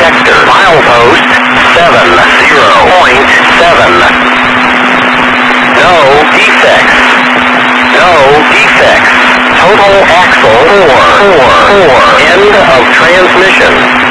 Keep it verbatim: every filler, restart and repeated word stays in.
sector. Milepost seven zero point seven. No defects. No defects. Total axle four four four. End of transmission.